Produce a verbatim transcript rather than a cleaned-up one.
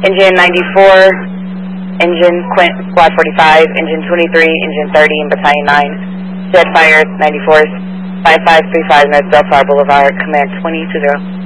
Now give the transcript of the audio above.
Engine ninety-four, Engine Quint, Squad forty-five, Engine twenty-three, Engine thirty, and Battalion nine. Jet Fire ninety-four, five five three five North Bellflower Boulevard, command twenty to zero.